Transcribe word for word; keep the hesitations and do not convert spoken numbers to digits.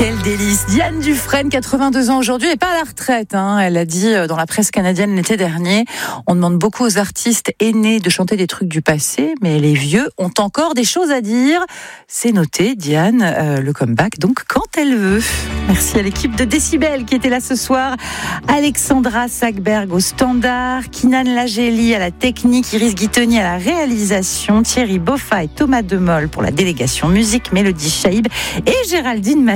Quel délice. Diane Dufresne, quatre-vingt-deux ans aujourd'hui, et pas à la retraite. Hein. Elle a dit dans la presse canadienne l'été dernier, on demande beaucoup aux artistes aînés de chanter des trucs du passé, mais les vieux ont encore des choses à dire. C'est noté, Diane, euh, le comeback, donc quand elle veut. Merci à l'équipe de Décibel qui était là ce soir. Alexandra Sackberg au standard, Kinan Lageli à la technique, Iris Guitoni à la réalisation, Thierry Boffa et Thomas Demol pour la délégation musique, Mélodie Chaïb et Géraldine Massy